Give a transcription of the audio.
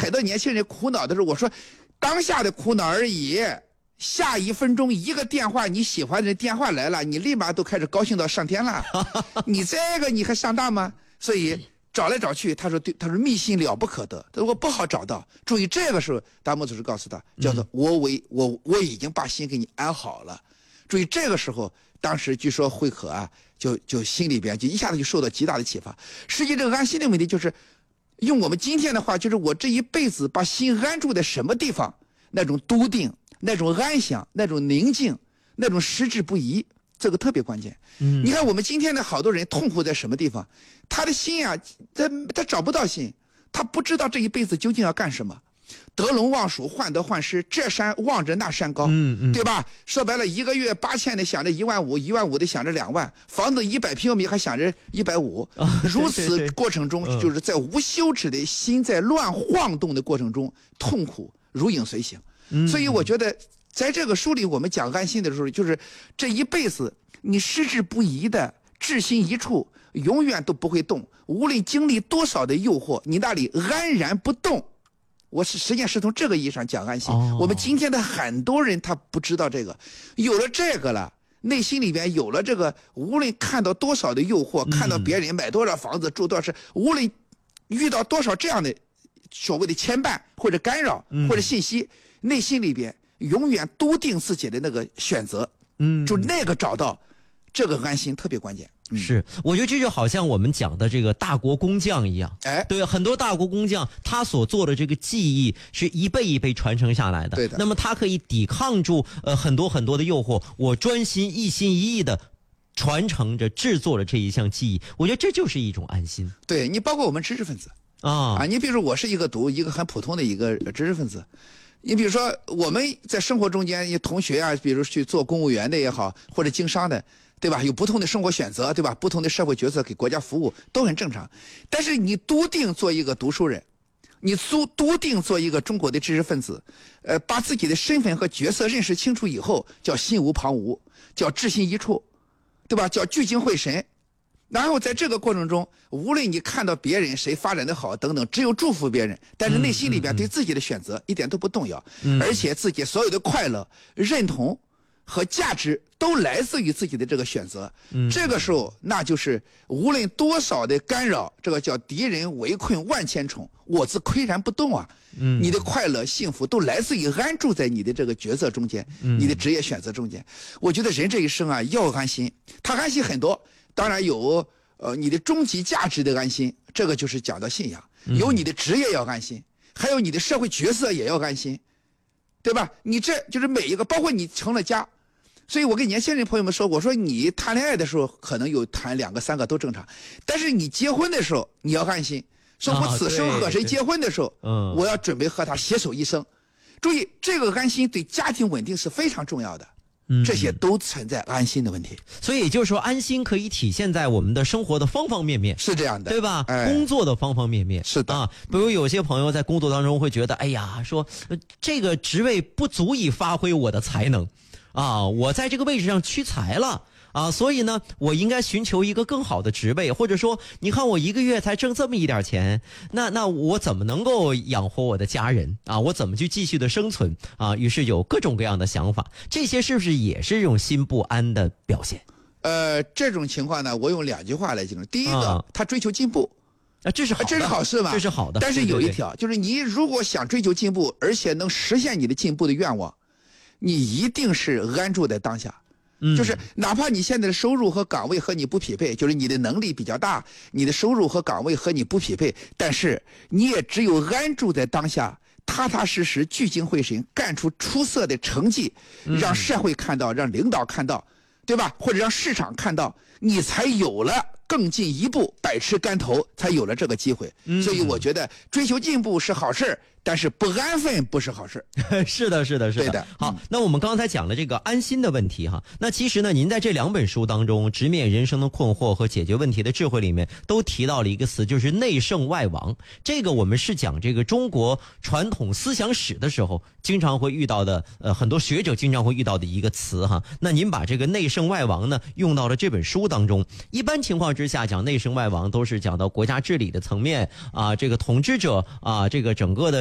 很多年轻人苦恼的时候，我说当下的苦恼而已，下一分钟一个电话，你喜欢的电话来了，你立马都开始高兴到上天了。你这个你还上当吗？所以找来找去，他说密信了不可得，他说我不好找到。注意这个时候，达摩祖师告诉他，叫做我已经把心给你安好了。注意这个时候，当时据说慧可啊，就心里边就一下子就受到极大的启发。实际这个安心的问题，就是用我们今天的话，就是我这一辈子把心安住在什么地方，那种笃定，那种安详，那种宁静，那种矢志不移，这个特别关键。你看我们今天的好多人痛苦在什么地方？他的心啊，他找不到心，他不知道这一辈子究竟要干什么。得陇望蜀，患得患失，这山望着那山高，对吧？说白了，一个月8000的想着15000，15000的想着2万，房子100平米还想着150，如此过程中，就是在无休止的心在乱晃动的过程中，痛苦如影随形。所以我觉得，在这个书里我们讲安心的时候，就是这一辈子你矢志不移的志心一处，永远都不会动，无论经历多少的诱惑，你那里安然不动。我实际上是从这个意义上讲安心。我们今天的很多人他不知道这个，有了这个了，内心里边有了这个，无论看到多少的诱惑，看到别人买多少房子住多少事，无论遇到多少这样的所谓的牵绊或者干扰或者信息，内心里边永远笃定自己的那个选择，就那个找到这个安心特别关键。 是，我觉得这就好像我们讲的这个大国工匠一样，对，很多大国工匠他所做的这个技艺是一辈一辈传承下来的， 对的。 那么他可以抵抗住很多很多的诱惑，我专心一心一意的传承着制作了这一项技艺，我觉得这就是一种安心。 对，你包括我们知识分子你比如说我是一个很普通的一个知识分子。你比如说我们在生活中间，同学啊，比如去做公务员的也好，或者经商的，对吧？有不同的生活选择，对吧？不同的社会角色给国家服务都很正常。但是你笃定做一个读书人，你笃定做一个中国的知识分子，把自己的身份和角色认识清楚以后，叫心无旁骛，叫志心一处，对吧？叫聚精会神。然后在这个过程中，无论你看到别人谁发展的好等等，只有祝福别人，但是内心里边对自己的选择一点都不动摇，而且自己所有的快乐、认同和价值都来自于自己的这个选择。这个时候，那就是无论多少的干扰，这个叫敌人围困万千重，我自岿然不动啊。你的快乐、幸福都来自于安住在你的这个角色中间，你的职业选择中间。我觉得人这一生啊，要安心，他安心很多。当然有你的终极价值的安心，这个就是讲到信仰，有你的职业要安心，还有你的社会角色也要安心，对吧？你这就是每一个，包括你成了家。所以我跟年轻人朋友们说，我说你谈恋爱的时候可能有谈2个3个都正常，但是你结婚的时候你要安心，说我此生和谁结婚的时候，我要准备和他携手一生。注意，这个安心对家庭稳定是非常重要的。这些都存在安心的问题， 所以也就是说，安心可以体现在我们的生活的方方面面， 是这样的， 对吧？工作的方方面面， 是的比如有些朋友在工作当中会觉得，哎呀，说这个职位不足以发挥我的才能我在这个位置上屈才了。所以呢，我应该寻求一个更好的职位，或者说，你看我一个月才挣这么一点钱，那我怎么能够养活我的家人我怎么去继续的生存于是有各种各样的想法，这些是不是也是一种心不安的表现？ 这种情况呢，我用2句话来形容。第一个，他追求进步。 这是好的， 这是好事吧？ 这是好的。 但是有一条，就是你如果想追求进步，而且能实现你的进步的愿望，你一定是安住在当下。就是哪怕你现在的收入和岗位和你不匹配，就是你的能力比较大，你的收入和岗位和你不匹配，但是你也只有安住在当下，踏踏实实聚精会神干出出色的成绩，让社会看到，让领导看到，对吧？或者让市场看到，你才有了更进一步，百尺竿头，才有了这个机会。所以我觉得追求进步是好事，但是不安分不是好事。 是的，是的，是的。 对的。 好，那我们刚才讲了这个安心的问题哈。那其实呢，您在这2本书当中，直面人生的困惑和解决问题的智慧里面，都提到了一个词，就是内圣外王。这个我们是讲这个中国传统思想史的时候，经常会遇到的，很多学者经常会遇到的一个词哈。那您把这个内圣外王呢，用到了这本书当中。一般情况之下，讲内圣外王都是讲到国家治理的层面这个统治者这个整个的